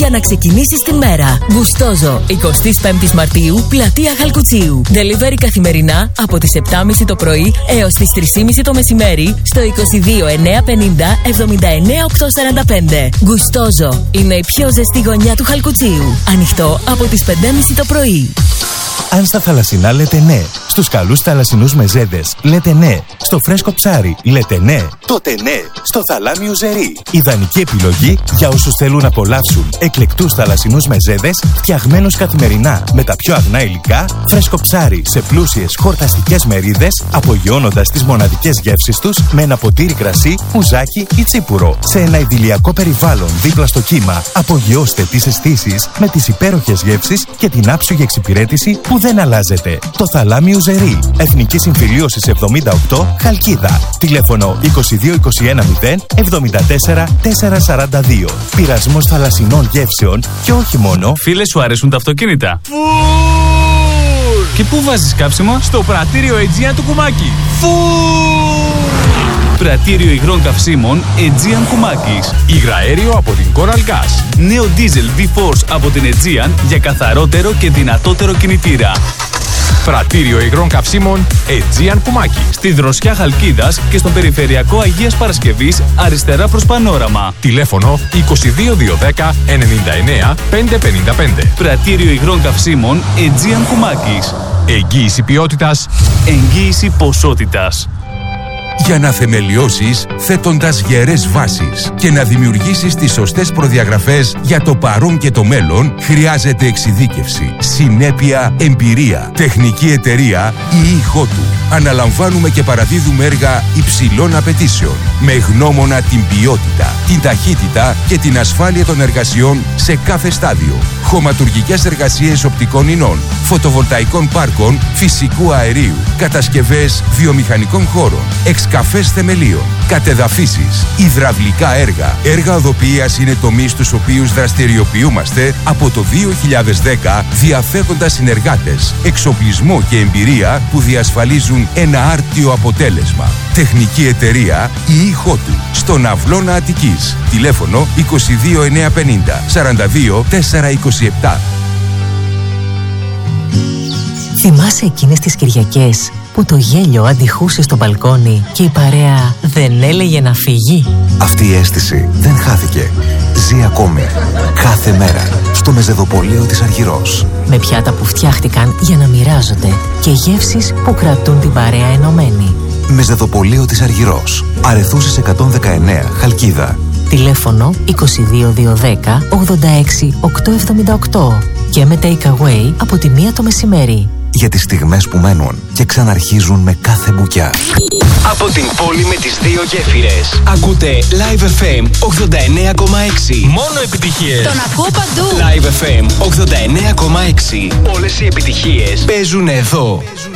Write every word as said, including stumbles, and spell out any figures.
για να ξεκινήσεις τη μέρα. Γουστόζο, εικοστή πέμπτη Μαρτίου, πλατεία Χαλκουτσίου. Delivery καθημερινά από τις επτά και μισή το πρωί έως τις τρεις και μισή το μεσημέρι στο είκοσι δύο εννιακόσια πενήντα εβδομήντα εννέα οκτακόσια σαράντα πέντε. Γουστόζο είναι η πιο ζεστή γωνιά του Χαλκουτσίου. Ανοιχτό από τις πέντε και μισή το πρωί. Αν στα θαλασσινά λέτε ναι, στους καλούς θαλασσινούς μεζέδες λέτε ναι, στο φρέσκο ψάρι λέτε ναι, τότε ναι, στο θαλάμιο ζερί. Ιδανική επιλογή για όσους θέλουν να απολαύσουν εκλεκτούς θαλασσινούς μεζέδες φτιαγμένους καθημερινά με τα πιο αγνά υλικά, φρέσκο ψάρι σε πλούσιες χορταστικές μερίδες, απογειώνοντας τις μοναδικές γεύσεις τους με ένα ποτήρι κρασί, ουζάκι ή τσίπουρο. Σε ένα ιδηλιακό περιβάλλον δίπλα στο κύμα, απογειώστε τις αισθήσεις με τις υπέροχες γεύσεις και την άψογη εξυπηρέτηση που δεν αλλάζεται. Το θαλάμιο ζερί. Εθνική Συμφιλίωσης εβδομήντα οκτώ, Χαλκίδα. Τηλέφωνο είκοσι δύο είκοσι ένα μηδέν εβδομήντα τέσσερα τετρακόσια σαράντα δύο. Πειρασμός θαλασσινών γεύσεων και όχι μόνο. Φίλε, σου αρέσουν τα αυτοκίνητα? Φουρ! Και πού βάζεις κάψιμο? Στο πρατήριο Aegean του Κουμάκη. Φουρ! Πρατήριο υγρών καυσίμων Aegean Κουμάκης. Υγραέριο από την Coral Gas. Νέο Diesel V-Force από την Aegean για καθαρότερο και δυνατότερο κινητήρα. Πρατήριο υγρών καυσίμων Aegean Κουμάκη. Στη Δροσιά Χαλκίδας και στον περιφερειακό Αγίας Παρασκευής αριστερά προς Πανόραμα. Τηλέφωνο είκοσι δύο διακόσια δέκα ενενήντα εννέα πεντακόσια πενήντα πέντε. Πρατήριο υγρών καυσίμων Aegean Κουμάκης. Εγγύηση ποιότητας, εγγύηση ποσότητας. Για να θεμελιώσεις θέτοντας γερές βάσεις και να δημιουργήσεις τις σωστές προδιαγραφές για το παρόν και το μέλλον, χρειάζεται εξειδίκευση, συνέπεια, εμπειρία. Τεχνική εταιρεία η ΙΧΟΤΟΥ. Αναλαμβάνουμε και παραδίδουμε έργα υψηλών απαιτήσεων, με γνώμονα την ποιότητα, την ταχύτητα και την ασφάλεια των εργασιών σε κάθε στάδιο. Χωματουργικές εργασίες οπτικών ινών, φωτοβολταϊκών πάρκων, φυσικού αερίου, κατασκευές βιομηχανικών χώρων, εξκαφές θεμελίων, κατεδαφίσεις, υδραυλικά έργα. Έργα οδοποιίας είναι τομείς στους οποίους δραστηριοποιούμαστε από το δύο χιλιάδες δέκα, διαθέτοντας συνεργάτες, εξοπλισμό και εμπειρία που διασφαλίζουν ένα άρτιο αποτέλεσμα. Τεχνική εταιρεία η ΙΧΟΤΟΥ, στον Αυλώνα Αττικής. Τηλέφωνο είκοσι δύο εννιακόσια πενήντα σαράντα δύο τετρακόσια είκοσι επτά. Θυμάσαι εκείνες τις Κυριακές που το γέλιο αντιχούσε στο μπαλκόνι και η παρέα δεν έλεγε να φύγει? Αυτή η αίσθηση δεν χάθηκε. Ζει ακόμη. Κάθε μέρα στο μεζεδοπωλείο της Αργυρός. Με πιάτα που φτιάχτηκαν για να μοιράζονται και γεύσεις που κρατούν την παρέα ενωμένη. Μεζεδοπωλείο της Αργυρός. Αρεθούσης εκατόν δεκαεννέα, Χαλκίδα. Τηλέφωνο είκοσι δύο διακόσια δέκα ογδόντα έξι οκτακόσια εβδομήντα οκτώ και με take away από τη μία το μεσημέρι. Για τις στιγμές που μένουν και ξαναρχίζουν με κάθε μπουκιά. Από την πόλη με τις δύο γέφυρες. Ακούτε Live εφ εμ ογδόντα εννέα κόμμα έξι. Μόνο επιτυχίες. Τον ακούω παντού. Live εφ εμ ογδόντα εννέα κόμμα έξι. Όλες οι επιτυχίες παίζουν εδώ.